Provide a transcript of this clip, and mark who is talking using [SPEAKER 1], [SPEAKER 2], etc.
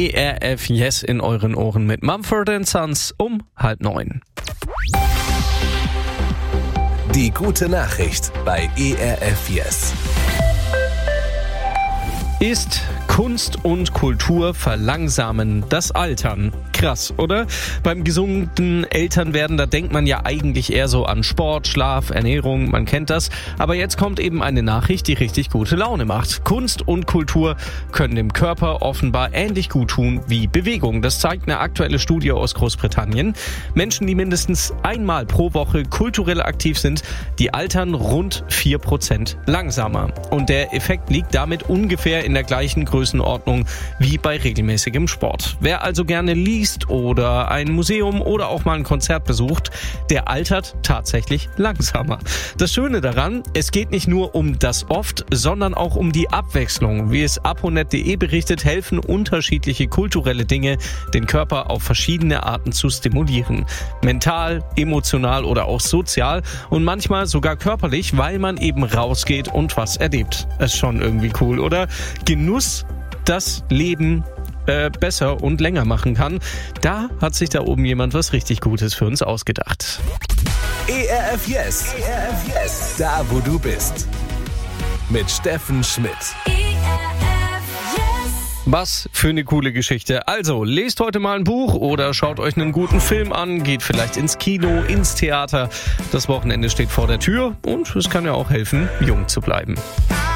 [SPEAKER 1] ERF Yes in euren Ohren mit Mumford & Sons um 8:30.
[SPEAKER 2] Die gute Nachricht bei ERF Yes.
[SPEAKER 1] Ist Kunst und Kultur verlangsamen das Altern. Krass, oder? Beim gesunden Älternwerden, da denkt man ja eigentlich eher so an Sport, Schlaf, Ernährung, man kennt das. Aber jetzt kommt eben eine Nachricht, die richtig gute Laune macht. Kunst und Kultur können dem Körper offenbar ähnlich gut tun wie Bewegung. Das zeigt eine aktuelle Studie aus Großbritannien. Menschen, die mindestens einmal pro Woche kulturell aktiv sind, die altern rund 4% langsamer. Und der Effekt liegt damit ungefähr in der gleichen Größenordnung wie bei regelmäßigem Sport. Wer also gerne liest oder ein Museum oder auch mal ein Konzert besucht, der altert tatsächlich langsamer. Das Schöne daran, es geht nicht nur um das Oft, sondern auch um die Abwechslung. Wie es aponet.de berichtet, helfen unterschiedliche kulturelle Dinge, den Körper auf verschiedene Arten zu stimulieren. Mental, emotional oder auch sozial und manchmal sogar körperlich, weil man eben rausgeht und was erlebt. Ist schon irgendwie cool, oder? Genuss das Leben besser und länger machen kann. Da hat sich da oben jemand was richtig Gutes für uns ausgedacht.
[SPEAKER 2] ERF Yes. ERF Yes. Da, wo du bist. Mit Steffen Schmidt.
[SPEAKER 1] Was für eine coole Geschichte. Also, lest heute mal ein Buch oder schaut euch einen guten Film an, geht vielleicht ins Kino, ins Theater. Das Wochenende steht vor der Tür und es kann ja auch helfen, jung zu bleiben.